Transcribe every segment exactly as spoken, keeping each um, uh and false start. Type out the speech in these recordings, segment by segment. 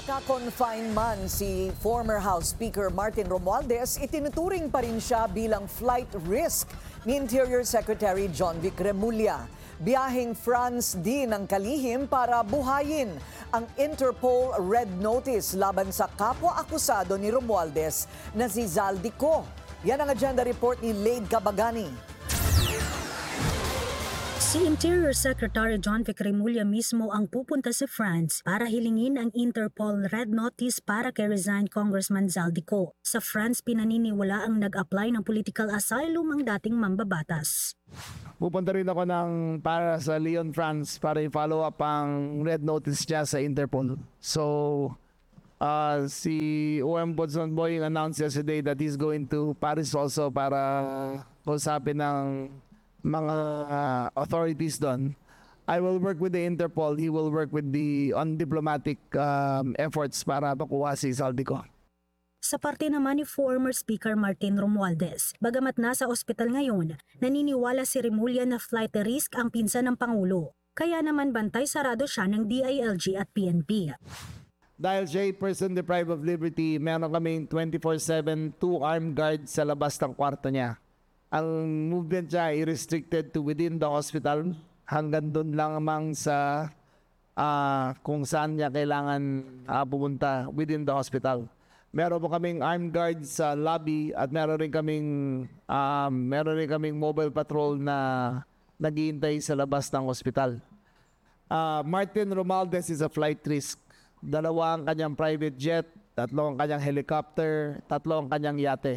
Naka-confine man si former House Speaker Martin Romualdez, itinuturing pa rin siya bilang flight risk ni Interior Secretary John Vic Remulla. Biyaheng France din ang kalihim para buhayin ang Interpol Red Notice laban sa kapwa-akusado ni Romualdez na si Zaldico. Yan ang agenda report ni Lade Cabagani. Si Interior Secretary John Vic Remulla mismo ang pupunta sa France para hilingin ang Interpol Red Notice para kay resigned Congressman Zaldico. Sa France, pinaniniwala ang nag-apply ng political asylum ang dating mambabatas. Pupunta rin ako ng para sa Lyon, France para i-follow up ang Red Notice niya sa Interpol. So, uh, si O M Boy announced yesterday that he's going to Paris also para kausapin ng mga uh, authorities doon. I will work with the Interpol. He will work with the undiplomatic um, efforts para makuha si Zaldico. Sa parte naman ni former Speaker Martin Romualdez, bagamat nasa ospital ngayon, naniniwala si Remulla na flight risk ang pinsan ng Pangulo. Kaya naman bantay sarado siya ng D I L G at P N P. Dahil siya ay person deprived of liberty, meron kaming twenty-four seven two armed guards sa labas ng kwarto niya. Ang movement niya ay restricted to within the hospital hanggang doon lang amang sa uh, kung saan niya kailangan uh, pumunta within the hospital. Meron po kaming armed guards sa lobby at meron rin kaming um, meron rin kaming mobile patrol na naghihintay sa labas ng hospital. Uh, Martin Romualdez is a flight risk. Dalawa ang kanyang private jet, tatlo ang kanyang helicopter, tatlo ang kanyang yate.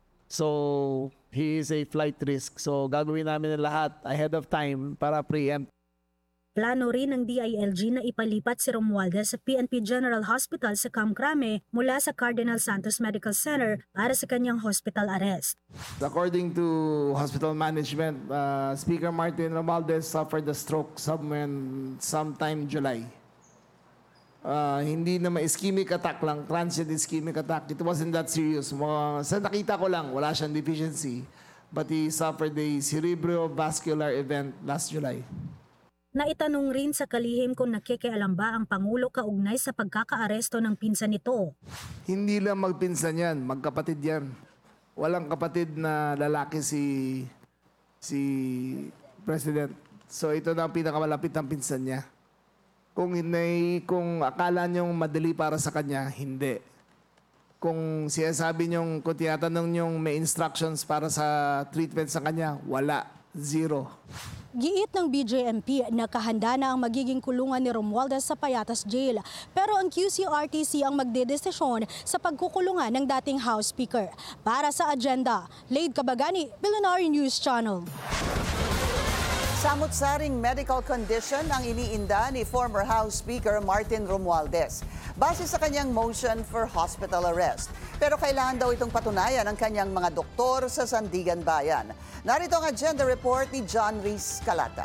So, he is a flight risk. So, gagawin namin ang lahat ahead of time para preempt. Plano rin ng D I L G na ipalipat si Romualdez sa P N P General Hospital sa Camcrame mula sa Cardinal Santos Medical Center para sa kanyang hospital arrest. According to hospital management, uh, Speaker Martin Romualdez suffered a stroke somewhere sometime July. Uh, hindi na ma-ischemic attack lang, transient ischemic attack. It wasn't that serious. Mga, sa nakita ko lang, wala siyang deficiency. But he suffered a cerebrovascular event last July. Naitanong rin sa kalihim kung nakikialam ba ang Pangulo kaugnay sa pagkakaaresto ng pinsan nito. Hindi lang magpinsan yan, magkapatid yan. Walang kapatid na lalaki si si President. So ito na ang pinakamalapit ng pinsan niya. Kung hindi, kung akala niyong madali para sa kanya, hindi. Kung sinasabi niyong, kung tinatanong niyong may instructions para sa treatment sa kanya, wala. Zero. Giit ng B J M P, nakahanda na ang magiging kulungan ni Romualdez sa Payatas Jail. Pero ang Q C R T C ang magdedesisyon sa pagkukulungan ng dating House Speaker. Para sa agenda, Lade Cabagani, Billionaire News Channel. Samut-saring medical condition ang iniinda ni former House Speaker Martin Romualdez base sa kanyang motion for hospital arrest. Pero kailangan daw itong patunayan ng kanyang mga doktor sa Sandigan Bayan. Narito ang agenda report ni John Reese Calata.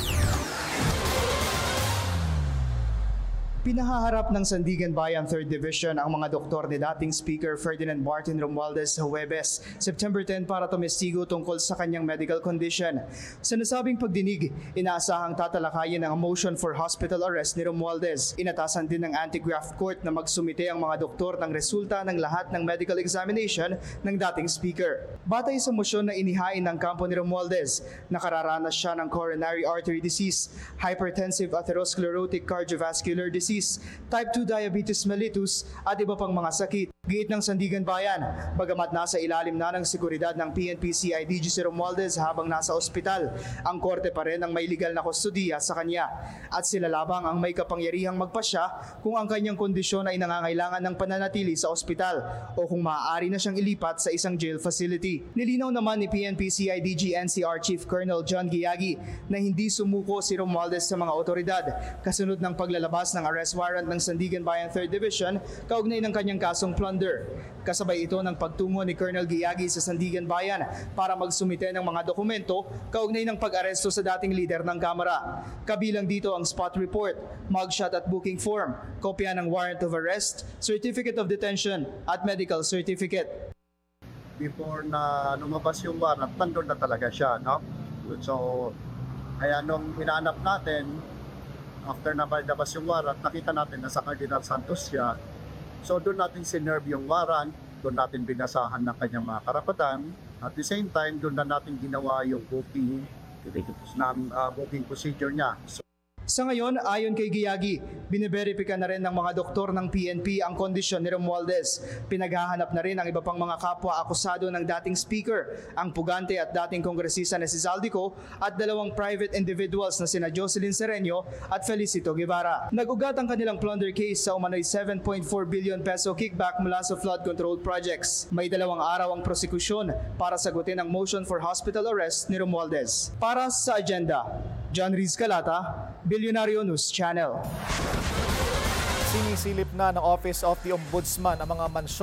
Pinahaharap ng Sandigan Bayan third Division ang mga doktor ni dating Speaker Ferdinand Martin Romualdez sa Huwebes, September tenth para tumestigo tungkol sa kanyang medical condition. Sa nasabing pagdinig, inaasahang tatalakayin ang motion for hospital arrest ni Romualdez. Inatasan din ng Anti-Graft Court na magsumite ang mga doktor ng resulta ng lahat ng medical examination ng dating Speaker. Batay sa motion na inihain ng kampo ni Romualdez, nakararanas siya ng coronary artery disease, hypertensive atherosclerotic cardiovascular disease, type two diabetes mellitus at iba pang mga sakit. Giit ng Sandigan Bayan, bagamat nasa ilalim na ng seguridad ng P N P C I D G si Romualdez habang nasa ospital, ang korte pa rin ang may legal na kustodiya sa kanya at sila labang ang may kapangyarihang magpasya kung ang kanyang kondisyon ay nangangailangan ng pananatili sa ospital o kung maaari na siyang ilipat sa isang jail facility. Nilinaw naman ni P N P C I D G N C R Chief Colonel John Giagi na hindi sumuko si Romualdez sa mga otoridad kasunod ng paglalabas ng arrest warrant ng Sandigan Bayan third Division kaugnay ng kanyang kasong plunder. Kasabay ito ng pagtungo ni Colonel Giagi sa Sandigan Bayan para magsumite ng mga dokumento kaugnay ng pag-aresto sa dating leader ng Kamara. Kabilang dito ang spot report, mugshot at booking form, kopya ng warrant of arrest, certificate of detention at medical certificate. Before na lumabas yung warrant, nandun na talaga siya, no? So, kaya nung hinanap natin, after na malabas yung warrant, nakita natin na sa Cardinal Santos siya. So doon natin sinerve yung warrant, doon natin binasahan ng kanyang mga karapatan. At the same time, doon na natin ginawa yung booking, na, uh, booking procedure niya. So, Sa ngayon, ayon kay Giyagi, biniberipika na rin ng mga doktor ng P N P ang kondisyon ni Romualdez. Pinaghahanap na rin ang iba pang mga kapwa akusado ng dating speaker, ang pugante at dating kongresista na si Zaldico at dalawang private individuals na sina Jocelyn Sereno at Felicito Guevara. Nag-ugat ang kanilang plunder case sa umano'y seven point four billion peso kickback mula sa flood control projects. May dalawang araw ang prosekusyon para sagutin ang motion for hospital arrest ni Romualdez. Para sa agenda, John Riz Calata, Billionario News Channel. Sinisilip na ng Office of the Ombudsman ang mga mansyon